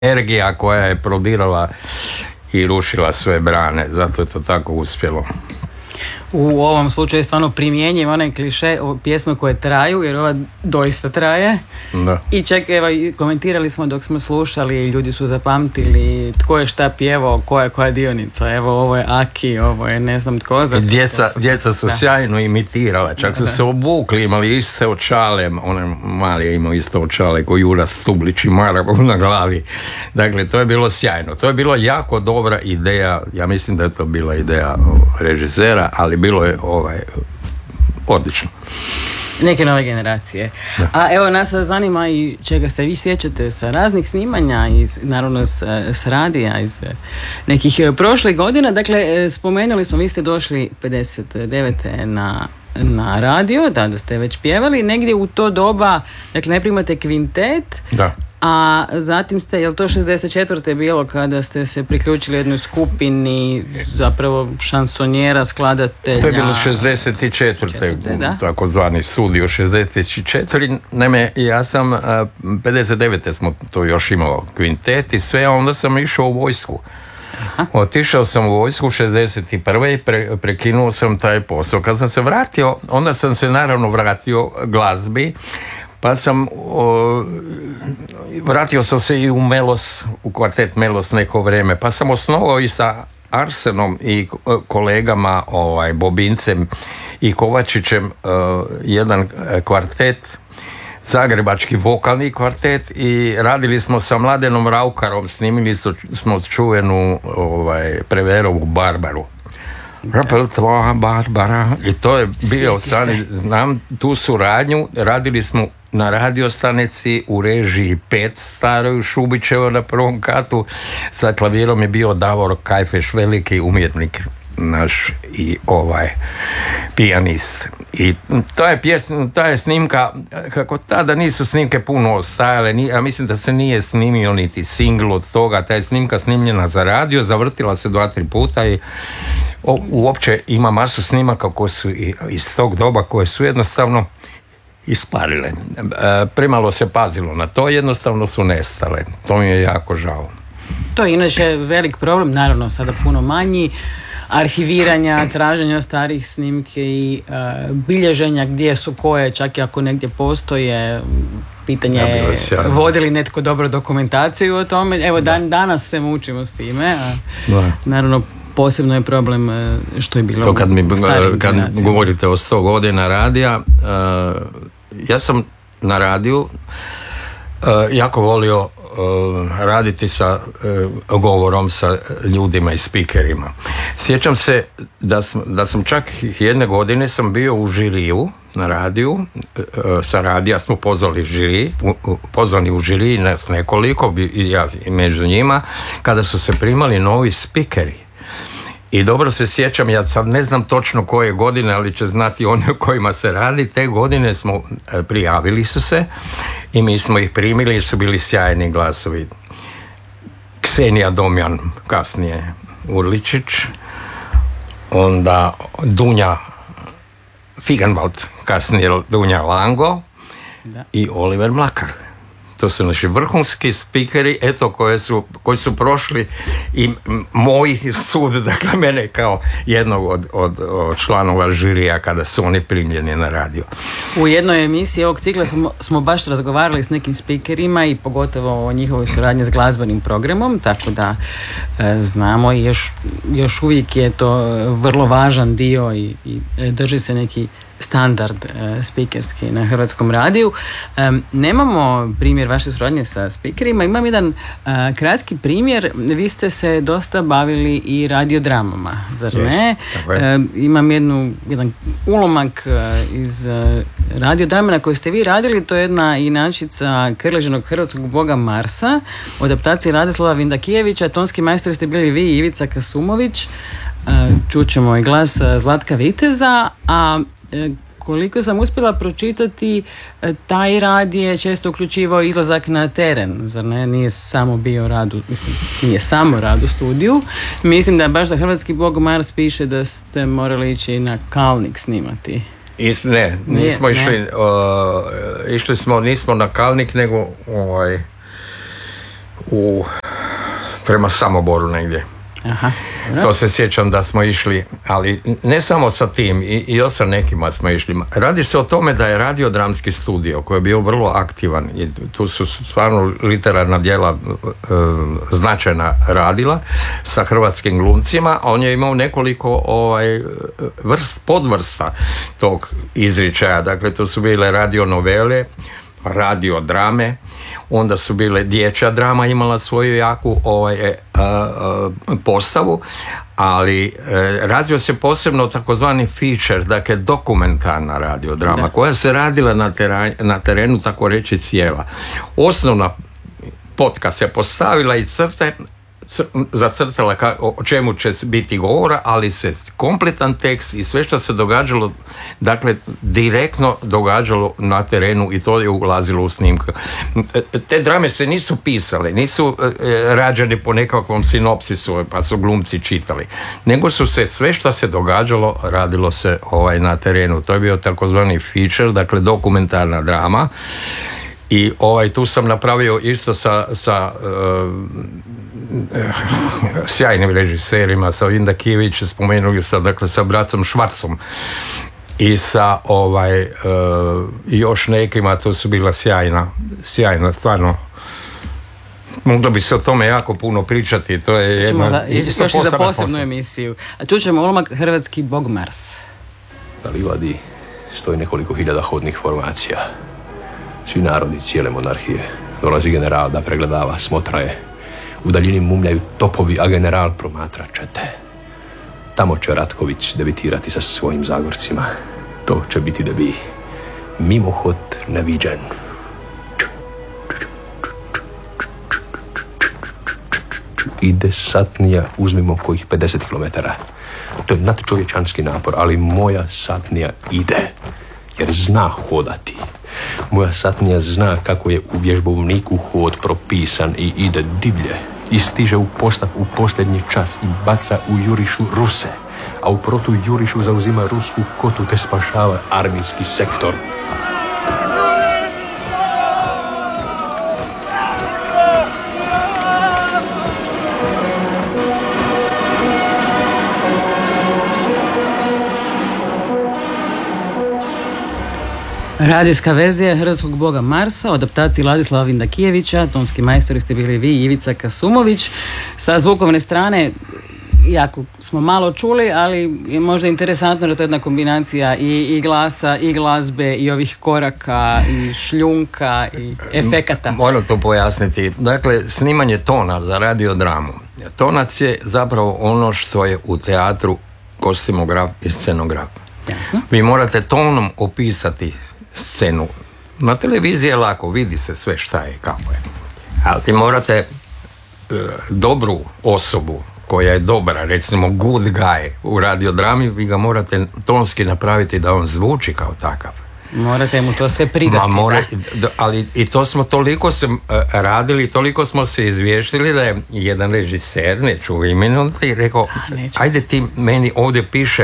energija koja je prodirala i rušila sve brane, zato je to tako uspjelo. U ovom slučaju stvarno primjenjiv onaj kliše o pjesme koje traju, jer ova doista traje. Da. I čak, evo, komentirali smo dok smo slušali, ljudi su zapamtili tko je šta pjevao, koja dionica. Evo, ovo je Aki, ovo je ne znam tko. Djeca su sjajno imitirala, čak su se obukli, imali iste očale, onaj mali je imao isto očale ko Jura Stublić i Mara na glavi. Dakle, to je bilo sjajno. To je bilo jako dobra ideja, ja mislim da je to bila ideja režisera, ali bilo je odlično. Neke nove generacije. Da. A evo, nas zanima i čega se vi sjećate sa raznih snimanja, naravno s radija iz nekih prošlih godina. Dakle, spomenuli smo, vi ste došli 59. na radio, da ste već pjevali, negdje u to doba, dakle, najprije imate kvintet, da. A zatim ste, je li to 64. bilo kada ste se priključili jednoj skupini zapravo šansonjera, skladatelja? To je bilo 64. takozvani studio 64. Naime, ja sam 59. smo to još imalo kvintet i sve, onda sam išao u vojsku. Aha. Otišao sam u vojsku 61. i prekinuo sam taj posao. Kad sam se vratio, onda sam se naravno vratio glazbi, pa sam vratio sam se i u Melos, u kvartet Melos neko vrijeme, pa sam osnovao i sa Arsenom i kolegama Bobincem i Kovačićem jedan kvartet, zagrebački vokalni kvartet, i radili smo sa Mladenom Raukarom, snimili smo čuvenu Preverovu Barbaru. Barbara. I to je bio, znam tu suradnju, radili smo na radiostanici u režiji 5 staroj Šubićeva na prvom katu. Sa klavirom je bio Davor Kajfeš, veliki umjetnik naš i pijanist. I to je snimka, kako tada nisu snimke puno ostajale, ja mislim da se nije snimio niti singl od toga, ta je snimka snimljena za radio, zavrtila se 2-3 puta i uopće ima masu snimaka koje su iz tog doba koje su jednostavno isparile. Premalo se pazilo na to, jednostavno su nestale. To mi je jako žao. To je inače velik problem, naravno sada puno manji, arhiviranja, traženja starih snimke i bilježenja gdje su koje, čak i ako negdje postoje. Pitanje je vodi li netko dobro dokumentaciju o tome. Evo, danas se mučimo s time. Naravno, posebno je problem što je bilo to kad govorite o 100 godina radija, ja sam na radiju jako volio raditi sa govorom sa ljudima i speakerima. Sjećam se da sam čak jedne godine sam bio u žiriju na radiju, sa radija smo pozvani u žiriji, nas nekoliko, i ja među njima, kada su se primali novi speakeri. I dobro se sjećam, ja sad ne znam točno koje godine, ali će znati oni o kojima se radi. Te godine smo prijavili su se i mi smo ih primili jer su bili sjajni glasovi. Ksenija Domjan, kasnije Urličić, onda Dunja Figenwald, kasnije Dunja Lango, da, i Oliver Mlakar. To su naši vrhunski spikeri, eto, koji su prošli i moj sud, dakle mene kao jednog od članova žirija kada su oni primljeni na radio. U jednoj emisiji ovog cikla smo baš razgovarali s nekim spikerima i pogotovo o njihovoj suradnji s glazbenim programom, tako da znamo i još uvijek je to vrlo važan dio i drži se neki standard speakerski na Hrvatskom radiju. Nemamo primjer vaše suradnje sa speakerima, imam jedan kratki primjer. Vi ste se dosta bavili i radiodramama, zar ne? Imam jedan ulomak iz radiodrame na kojoj ste vi radili, to je jedna inačica Krležinog hrvatskog boga Marsa, u adaptaciji Radislava Vindakijevića. Tonski majstori ste bili vi i Ivica Kasumović. Čućemo i glas Zlatka Viteza, a koliko sam uspjela pročitati, taj rad je često uključivao izlazak na teren, zar ne? Nije samo bio rad, nije samo rad u studiju. Mislim da baš za Hrvatski bog Mars piše da ste morali ići na Kalnik snimati. Nismo išli, išli smo, nismo na Kalnik, nego prema Samoboru negdje. Aha. To se sjećam da smo išli, ali ne samo sa tim, i još sa nekima smo išli. Radi se o tome da je radiodramski studio koji je bio vrlo aktivan i tu su stvarno literarna djela značajna radila sa hrvatskim glumcima. On je imao nekoliko podvrsta tog izričaja. Dakle, to su bile radionovele, radiodrame, onda su bile dječja drama, imala svoju jaku postavu, ali radio se posebno takozvani feature, dakle dokumentarna radiodrama, koja se radila na terenu, tako reći, cijela. Osnovna potka se postavila i zacrtala o čemu će biti govora, ali se kompletan tekst i sve što se događalo, dakle, direktno događalo na terenu i to je ulazilo u snimku. Te drame se nisu pisale, nisu rađene po nekakvom sinopsisu pa su glumci čitali, nego su se sve što se događalo radilo se na terenu. To je bio takozvani feature, dakle dokumentarna drama. I tu sam napravio isto sa sjajnim režiserima, sa Vindakijevićem, spomenuli sam, dakle, sa Bracom Švarcom i sa još nekima. To su bila sjajna, stvarno. Moglo bi se o tome jako puno pričati. To je jedna za posebnu emisiju. A čućemo ulomak Hrvatski Bog Mars. Na livadi stoji nekoliko hiljada hodnih formacija. Svi narodi cijele monarhije. Dolazi general da pregledava, smotra je. U daljini mumljaju topovi, a general promatra čete. Tamo će Ratković debitirati sa svojim Zagorcima. To će biti debi. Mimohod neviđen. Ide satnija, uzmimo kojih 50 km. To je nadčovječanski napor, ali moja satnija ide. Jer zna hodati. Moja satnija zna kako je u vježbovniku hod propisan i ide divlje. I stiže u postav u posljednji čas i baca u jurišu Ruse. A u protu jurišu zauzima rusku kotu te spašava armijski sektor. Radijska verzija Hrvatskog Boga Marsa, o adaptaciji Ladislava Vindakijevića, tonski majstori ste bili vi i Ivica Kasumović. Sa zvukovne strane, jako smo malo čuli, ali je možda interesantno da to je jedna kombinacija i glasa, i glazbe, i ovih koraka, i šljunka, i efekata. Moram to pojasniti. Dakle, snimanje tona za radiodramu. Tonac je zapravo ono što je u teatru kostimograf i scenograf. Jasno. Vi morate tonom opisati scenu. Na televiziji je lako, vidi se sve šta je, kako je. Ali ti morate dobru osobu koja je dobra, recimo good guy u radiodrami, vi ga morate tonski napraviti da on zvuči kao takav. Morate mu to sve pridati. Ali i to smo toliko se radili, toliko smo se izvještili da je jedan režiser, neću imenovati, i rekao, ajde ti meni ovdje piše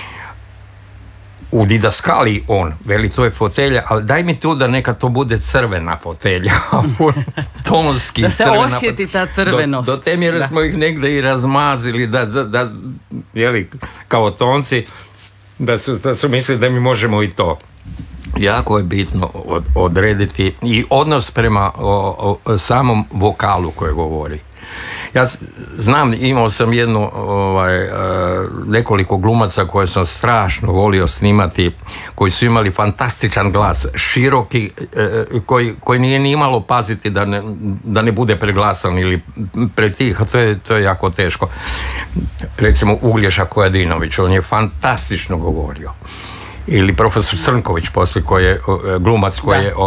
u didaskali on, veli, to je fotelja, ali daj mi tu da neka to bude crvena fotelja. Tonski da se osjeti ta crvenost. Do te mjere smo ih negdje i razmazili da jeli, kao tonci, da su mislili da mi možemo i to. Jako je bitno odrediti i odnos prema samom vokalu koji govori. Ja znam, imao sam nekoliko glumaca koje sam strašno volio snimati, koji su imali fantastičan glas, široki, koji nije ni imalo paziti da ne bude preglasan ili pretih, a to je jako teško. Recimo Uglješa Kojadinović, on je fantastično govorio. Ili profesor Crnković poslije, koji je glumac koji je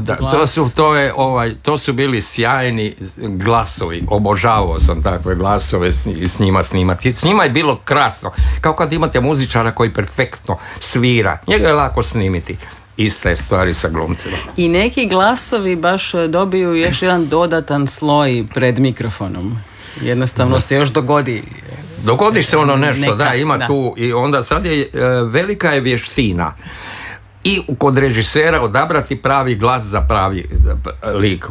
to su bili sjajni glasovi. Obožavao sam takve glasove s njima snimati. S njima je bilo krasno, kao kad imate muzičara koji perfektno svira, njega je lako snimiti. Iste stvari sa glumcima. I neki glasovi baš dobiju još jedan dodatan sloj pred mikrofonom. Jednostavno se još dogodi se ono nešto, ima tu, i onda sad je velika je vještina i kod režisera odabrati pravi glas za pravi lik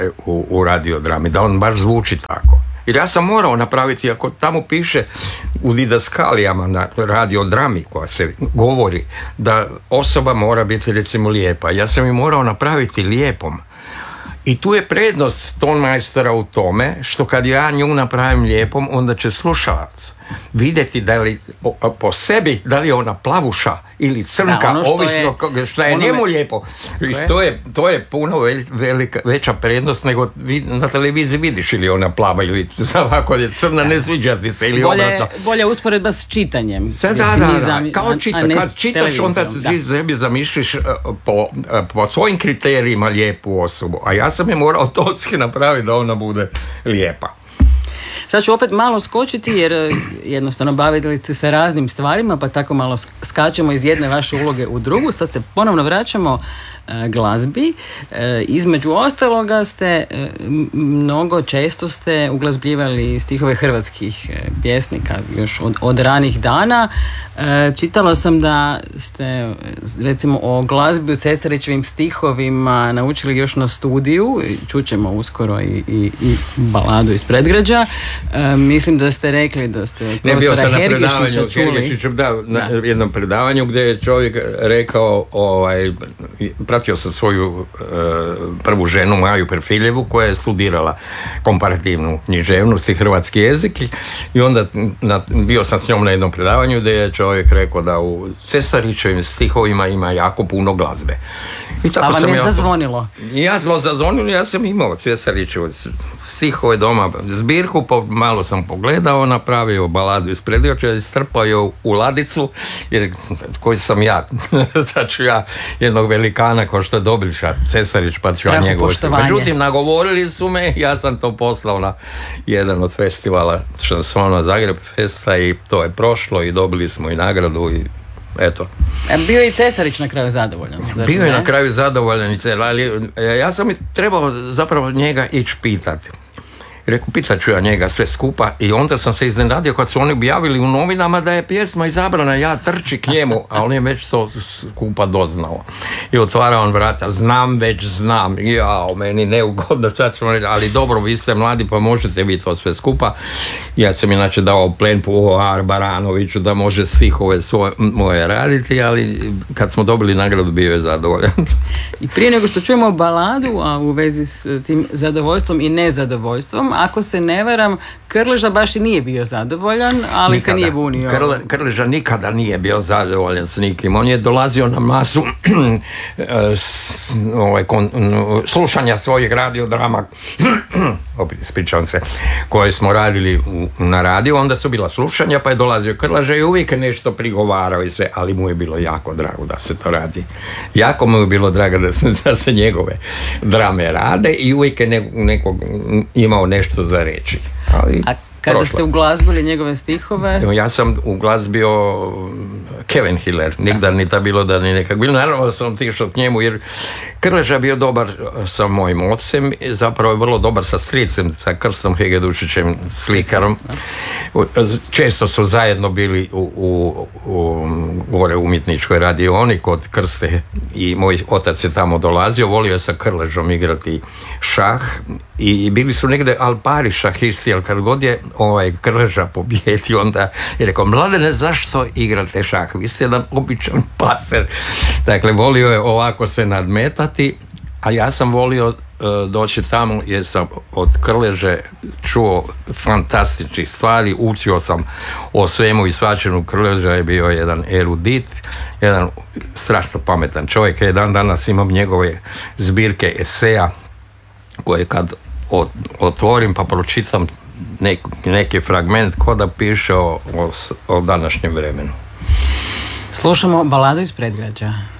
u radiodrami, da on baš zvuči tako. Jer ja sam morao napraviti, ako tamo piše u didaskalijama na radiodrami koja se govori da osoba mora biti recimo lijepa, ja sam ju morao napraviti lijepom. I tu je prednost tonmajstora u tome što kad ja nju napravim lijepom, onda će slušalac vidjeti da li po sebi, da li je ona plavuša ili crnka, ovisno što je njemu lijepo. I to je puno veća prednost nego na televiziji vidiš ili ona plava ili ako je crna ne sviđa ti se ili obratno. Bolje usporedba s čitanjem. Da. Kad čitaš onda ti sebi zamišljiš po svojim kriterijima lijepu osobu, a ja sam je morao tonski napraviti da ona bude lijepa. Sad ću opet malo skočiti jer jednostavno bavili ste se raznim stvarima, pa tako malo skačemo iz jedne vaše uloge u drugu. Sad se ponovno vraćamo glazbi. Između ostaloga ste mnogo često ste uglazbljivali stihove hrvatskih pjesnika još od ranih dana. Čitala sam da ste recimo o glazbi u Cesarićevim stihovima naučili još na studiju, čućemo uskoro i baladu iz Predgrađa. Mislim da ste rekli da ste od profesora Hergišića čuli. Na jednom predavanju gdje je čovjek rekao, pratio sam svoju prvu ženu Maju Perfiljevu koja je studirala komparativnu književnost i hrvatski jezik i onda bio sam s njom na jednom predavanju gdje je čovjek rekao da u Cesarićevim stihovima ima jako puno glazbe. I tako vam je zazvonilo? Ja sam imao Cesarićeve stihove doma, zbirku, malo sam pogledao, napravio baladu iz Predgrađa i strpao je u ladicu, jer koji sam ja, sad ću ja jednog velikana kao što je Dobriša Cesarić, pa ću ja njegovu. Međutim, nagovorili su me, ja sam to poslao na jedan od festivala šansona Zagreb festa i to je prošlo i dobili smo i nagradu i eto. Bio je i Cesarić na kraju zadovoljan. Bio je na kraju zadovoljan, ali ja sam trebao zapravo njega ići pitati. Rekao, pitat ću ja njega sve skupa i onda sam se iznenadio kad su oni objavili u novinama da je pjesma izabrana, ja trči k njemu, a on je već to skupa doznao. I otvara on vrata, znam, meni neugodno, šta ćemo reći, ali dobro, vi ste mladi pa možete vi to sve skupa. Ja sam inače dao plenpu Baranoviću da može stihove moje raditi, ali kad smo dobili nagradu bio je zadovoljan. I prije nego što čujemo baladu, a u vezi s tim zadovoljstvom i nezadovoljstvom, ako se ne varam, Krleža baš i nije bio zadovoljan, ali nikada se nije bunio. Krleža nikada nije bio zadovoljan s nikim. On je dolazio na masu slušanja svojih radiodrama ispričavam se, koje smo radili na radiju, onda su bila slušanja, pa je dolazio Krleža i uvijek nešto prigovarao i sve, ali mu je bilo jako drago da se to radi. Jako mu je bilo drago da se njegove drame rade i uvijek je imao nešto za reći. Ali kada ste uglazbili njegove stihove? Ja sam uglazbio Kevin Hiller, nikada ni ta bilo da ni nekak bilo. Naravno sam otišao k njemu jer Krleža bio dobar sa mojim ocem, zapravo je vrlo dobar sa stricem, sa Krstom Hegedušićem, slikarom. Često su zajedno bili u gore umjetničkoj radioni kod Krste i moj otac je tamo dolazio, volio je sa Krležom igrati šah i bili su negdje alpari šahisti, ali kad god je Krleža pobjedio, onda je rekao, Mladene, zašto igrate šah? Vi ste jedan običan paser. Dakle, volio je ovako se nadmetati, a ja sam volio doći tamo jer sam od Krleže čuo fantastičnih stvari, učio sam o svemu i svačemu. Krleža je bio jedan erudit, jedan strašno pametan čovjek. Dan danas imam njegove zbirke eseja koje kad otvorim pa pročitam neki fragment ko da piše o današnjem vremenu. Slušamo baladu iz Predgrađa.